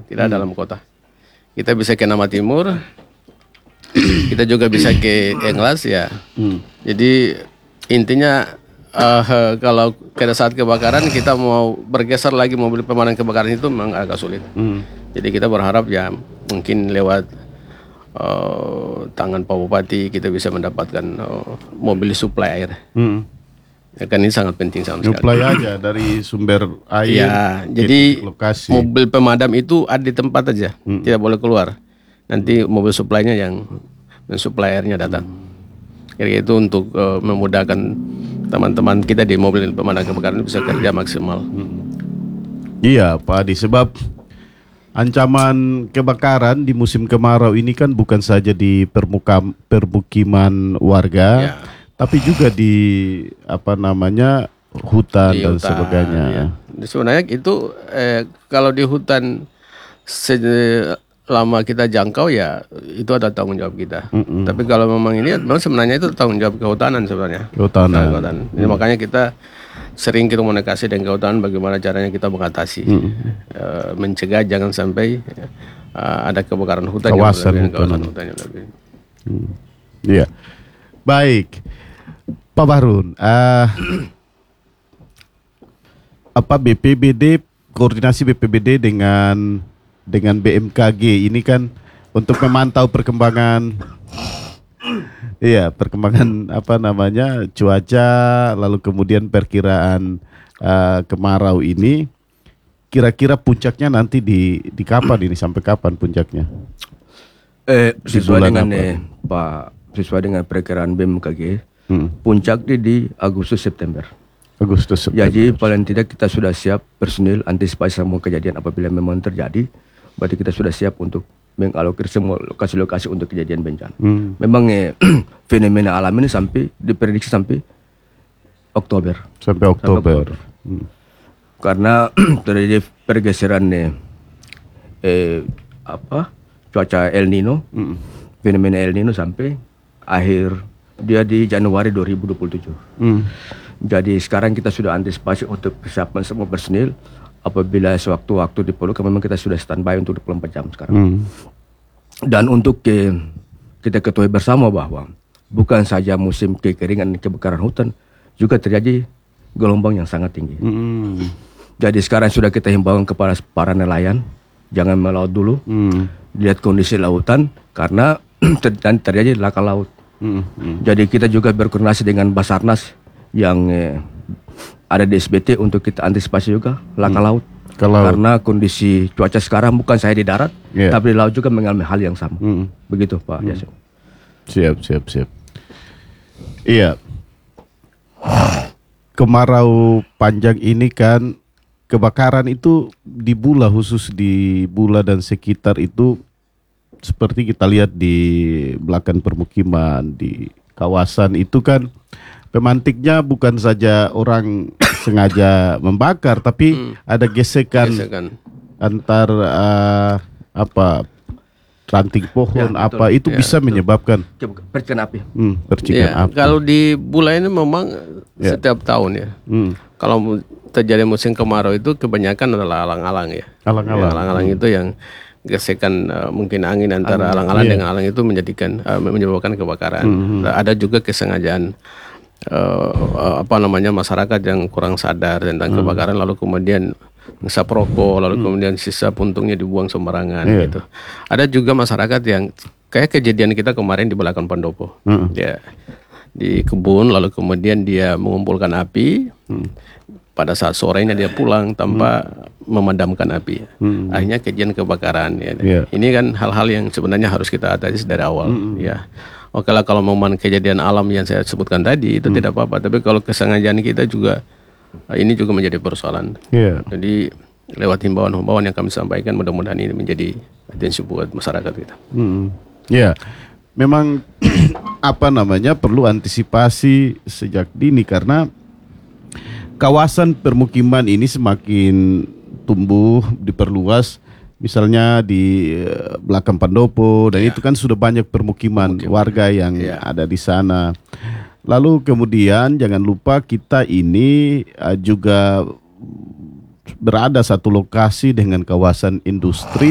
tidak dalam kota. Kita bisa ke Nama Timur, kita juga bisa ke Englas ya. Jadi intinya kalau pada saat kebakaran kita mau bergeser lagi mobil pemadam kebakaran itu memang agak sulit. Jadi kita berharap ya mungkin lewat tangan Pak Bupati kita bisa mendapatkan mobil suplai air. Ya kan ini sangat penting sama sekali. Suplai aja dari sumber air. Ya, jadi lokasi. mobil pemadam itu ada di tempat aja, tidak boleh keluar. Nanti mobil suplainya yang mensuplai airnya datang. Kira-kira itu untuk memudahkan teman-teman kita di mobil pemadam kebakaran bisa kerja maksimal. Iya Pak Adi, sebab ancaman kebakaran di musim kemarau ini kan bukan saja di permukiman warga, ya, tapi juga di hutan dan sebagainya. Ya. Sebenarnya itu kalau di hutan selama kita jangkau ya itu ada tanggung jawab kita. Tapi kalau memang ini memang sebenarnya itu tanggung jawab kehutanan sebenarnya. Kehutanan. Jadi makanya kita sering komunikasi dengan kehutanan bagaimana caranya kita mengatasi, mencegah jangan sampai ada kebakaran hutan kawasan hutan yang lebih. Iya. Baik. Pak Bahrun, apa BPBD, koordinasi BPBD dengan BMKG ini kan untuk memantau perkembangan cuaca, lalu kemudian perkiraan kemarau ini, kira-kira puncaknya nanti di kapan ini, sampai kapan puncaknya? Sesuai dengan perkiraan BMKG, puncak di Agustus September. Jadi paling tidak kita sudah siap personil antisipasi semua kejadian apabila memang terjadi. Berarti kita sudah siap untuk mengalokir semua lokasi-lokasi untuk kejadian bencana. Memang fenomena alam ini diprediksi sampai Oktober. Sampai Oktober. Karena terjadi pergeseran cuaca El Nino, fenomena El Nino sampai akhir dia di Januari 2027. Jadi sekarang kita sudah antisipasi untuk persiapan semua personil. Apabila sewaktu-waktu diperlukan memang kita sudah standby untuk 24 jam sekarang. Dan untuk kita ketahui bersama bahwa bukan saja musim kekeringan kebakaran hutan, juga terjadi gelombang yang sangat tinggi. Jadi sekarang sudah kita himbaukan kepada para nelayan, jangan melaut dulu, lihat kondisi lautan karena terjadi laka laut. Jadi kita juga berkoordinasi dengan Basarnas yang ada di SBT untuk kita antisipasi juga laka laut. Karena kondisi cuaca sekarang bukan saya di darat, tapi di laut juga mengalami hal yang sama. Begitu Pak Yasin. Siap. Iya. Kemarau panjang ini kan, kebakaran itu di Bula, khusus di Bula dan sekitar itu, seperti kita lihat di belakang permukiman, di kawasan itu kan, pemantiknya bukan saja orang sengaja membakar, tapi ada gesekan antar ranting pohon itu bisa menyebabkan percikan api. Api. Kalau di Bula ini memang setiap tahun ya. Kalau terjadi musim kemarau itu kebanyakan adalah alang-alang ya. Alang-alang itu yang gesekan mungkin angin antara alang-alang dengan alang itu menyebabkan kebakaran. Ada juga kesengajaan masyarakat yang kurang sadar tentang kebakaran, lalu kemudian ngisap rokok, lalu kemudian sisa puntungnya dibuang sembarangan gitu. Ada juga masyarakat yang kayak kejadian kita kemarin di belakang Pendopo, ya di kebun, lalu kemudian dia mengumpulkan api. Pada saat sorenya dia pulang tanpa memadamkan api. Akhirnya kejadian kebakaran. Ini kan hal-hal yang sebenarnya harus kita atasi dari awal. Ya. Oke lah, kalau memang kejadian alam yang saya sebutkan tadi itu tidak apa-apa. Tapi kalau kesengajaan kita juga ini juga menjadi persoalan. Jadi lewat himbauan-himbauan yang kami sampaikan, mudah-mudahan ini menjadi atensi buat masyarakat kita. Memang perlu antisipasi sejak dini karena kawasan permukiman ini semakin tumbuh, diperluas. Misalnya di belakang Pendopo dan itu kan sudah banyak permukiman warga yang ada di sana. Lalu kemudian jangan lupa kita ini juga berada satu lokasi dengan kawasan industri